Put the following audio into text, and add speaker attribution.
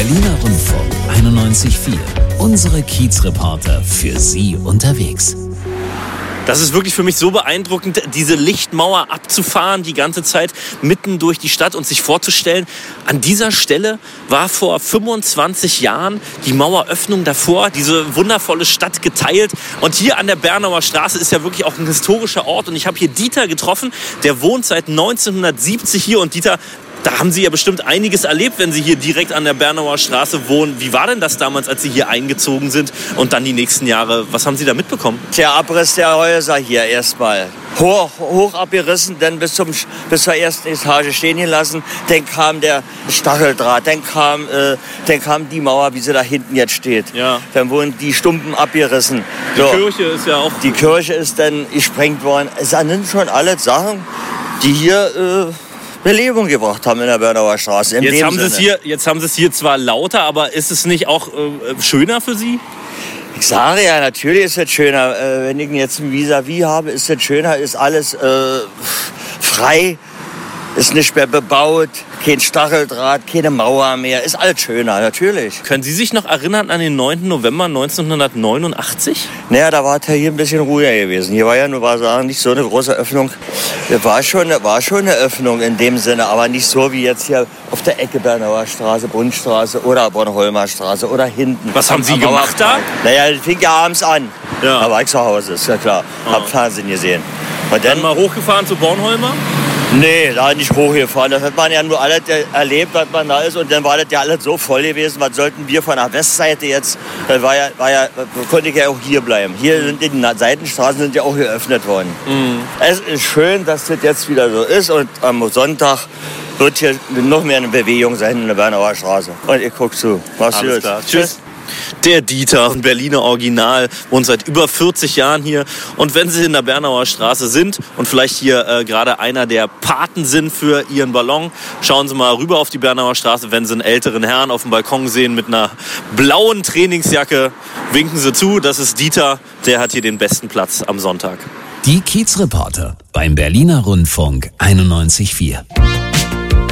Speaker 1: Berliner Rundfunk 91.4. Unsere Kiezreporter für Sie unterwegs.
Speaker 2: Das ist wirklich für mich so beeindruckend, diese Lichtmauer abzufahren, die ganze Zeit mitten durch die Stadt und sich vorzustellen, an dieser Stelle war vor 25 Jahren die Maueröffnung davor, diese wundervolle Stadt geteilt. Und hier an der Bernauer Straße ist ja wirklich auch ein historischer Ort. Und ich habe hier Dieter getroffen, der wohnt seit 1970 hier. Und Dieter, da haben Sie ja bestimmt einiges erlebt, wenn Sie hier direkt an der Bernauer Straße wohnen. Wie war denn das damals, als Sie hier eingezogen sind und dann die nächsten Jahre? Was haben Sie da mitbekommen?
Speaker 3: Der Abriss der Häuser hier erstmal. Hoch abgerissen, dann bis zur ersten Etage stehen gelassen. Dann kam der Stacheldraht, dann kam die Mauer, wie sie da hinten jetzt steht.
Speaker 2: Ja.
Speaker 3: Dann wurden die Stumpen abgerissen.
Speaker 2: Die Kirche ist ja auch...
Speaker 3: Die Kirche ist dann gesprengt worden. Es sind schon alle Sachen, die hier... Belebung gebracht haben in der Bernauer Straße.
Speaker 2: Jetzt haben Sie es hier zwar lauter, aber ist es nicht auch schöner für Sie?
Speaker 3: Ich sage ja, natürlich ist es schöner. Wenn ich jetzt ein Vis-à-vis habe, ist es schöner, ist alles frei, ist nicht mehr bebaut, kein Stacheldraht, keine Mauer mehr, ist alles schöner, natürlich.
Speaker 2: Können Sie sich noch erinnern an den 9. November 1989?
Speaker 3: Naja, da war es ja hier ein bisschen ruhiger gewesen. Hier war ja nur nicht so eine große Öffnung. War schon eine Öffnung in dem Sinne, aber nicht so wie jetzt hier auf der Ecke Bernauer Straße, Brunnstraße oder Bornholmer Straße oder hinten.
Speaker 2: Was haben Sie gemacht da?
Speaker 3: Naja, das fing ja abends an.
Speaker 2: Ja.
Speaker 3: Da war ich zu Hause, ist ja klar. Hab Fernsehen gesehen. Und
Speaker 2: dann mal hochgefahren zu Bornholmer?
Speaker 3: Nee, da nicht hochgefahren. Das hat man ja nur alles erlebt, was man da ist. Und dann war das ja alles so voll gewesen. Was sollten wir von der Westseite jetzt? Das konnte ich ja auch hier bleiben. Hier sind die Seitenstraßen ja auch geöffnet worden. Mhm. Es ist schön, dass das jetzt wieder so ist. Und am Sonntag wird hier noch mehr eine Bewegung sein in der Bernauer Straße. Und ich guck zu. Mach's gut.
Speaker 2: Tschüss. Der Dieter, ein Berliner Original, wohnt seit über 40 Jahren hier. Und wenn Sie in der Bernauer Straße sind und vielleicht hier gerade einer der Paten sind für Ihren Ballon, schauen Sie mal rüber auf die Bernauer Straße. Wenn Sie einen älteren Herrn auf dem Balkon sehen mit einer blauen Trainingsjacke, winken Sie zu. Das ist Dieter, der hat hier den besten Platz am Sonntag.
Speaker 1: Die Kiezreporter beim Berliner Rundfunk 91.4.